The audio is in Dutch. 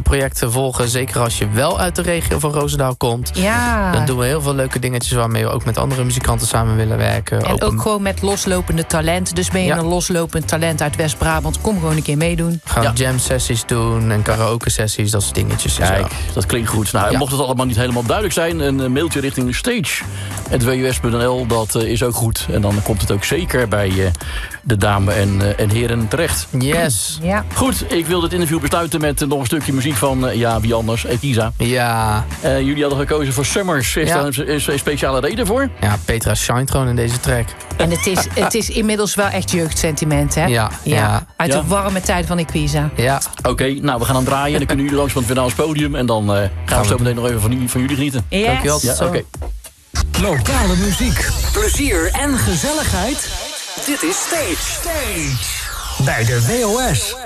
projecten volgen. Zeker als je wel uit de regio van Roosendaal komt. Ja. Dan doen we heel veel leuke dingetjes waarmee we ook met andere muzikanten samen willen werken. En ook gewoon met loslopende talent. Dus ben je een loslopend talent uit West-Brabant, kom gewoon een keer meedoen. Gaan jam sessies doen en karaoke sessies, dat soort dingetjes. Kijk, dat klinkt goed. Nou, en mocht het allemaal niet helemaal duidelijk zijn, een mailtje richting stage@wus.nl, dat is ook goed. En dan komt het ook zeker bij de dame en heren terecht. Yes. Ja. Goed, ik wil dit interview besluiten met nog een stukje muziek van, wie anders, Ekiza. Ja. Jullie hadden gekozen voor Summers. Is daar een speciale reden voor? Ja, Petra shined gewoon in deze track. En het is inmiddels wel echt jeugdsentiment, hè? Ja. Uit de warme tijd van Equiza. Ja. Oké, nou, we gaan aan het draaien. En dan kunnen jullie langs van het podium. En dan gaan we zo meteen nog even van jullie genieten. Yes. Dankjewel. Ja, oké. Lokale muziek, plezier en gezelligheid. Dit is Stage bij de WOS.